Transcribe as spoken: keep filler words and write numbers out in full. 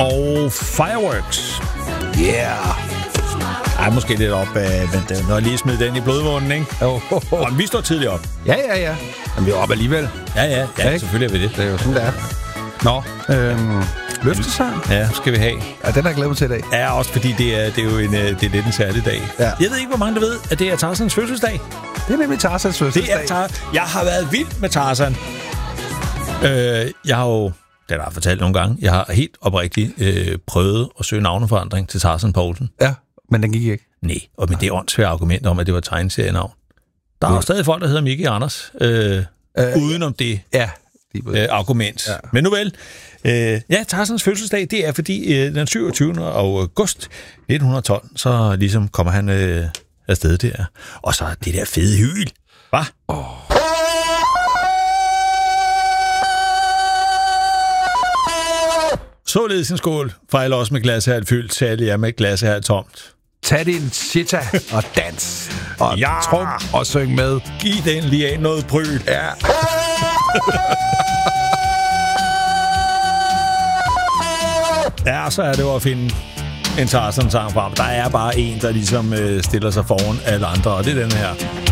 og Fireworks. Yeah. Ej, måske lidt op, øh, men det, når jeg lige smidt den i blodvunden, ikke? Oh, oh, oh. Og vi står tidligt op. Ja, ja, ja. Men vi er op alligevel. Ja, ja, ja, ja selvfølgelig er vi det. Det er jo sådan, det er. Nå, øhm, løftesang. Ja, skal vi have. Ja, den har jeg glædet mig til i dag. Ja, også fordi det er, det er jo en, det er lidt en særlig dag. Ja. Jeg ved ikke, hvor mange der ved, at det er Tarzans fødselsdag. Det er nemlig Tarzans fødselsdag. Det er Tar- jeg har været vild med Tarzan. Øh, jeg har jo, det har jeg fortalt nogle gange, jeg har helt oprigtigt øh, prøvet at søge navneforandring til Tarzan Poulsen. Ja, men den gik ikke. Nej, og med det åndssvære argument om, at det var tegneserienavn. Der er jo stadig folk, der hedder Mickey Anders, øh, øh, udenom det ja, øh, argument. Ja. Men nu vel, øh, ja, Tarzans fødselsdag, det er fordi øh, den syvogtyvende august nitten tolv, så ligesom kommer han øh, afsted der. Og så det der fede hyl. Hva? Oh. Således en skål. Fejl også med glasshært fyldt, særlig er med glasshært tomt. Tag din chita og dans. Og ja. Trum og syng med. Giv den lige af noget bryl. Ja. Ja, så er det jo at finde en Tarzan-sang frem. Der er bare en, der ligesom øh, stiller sig foran alle andre, og det er den her.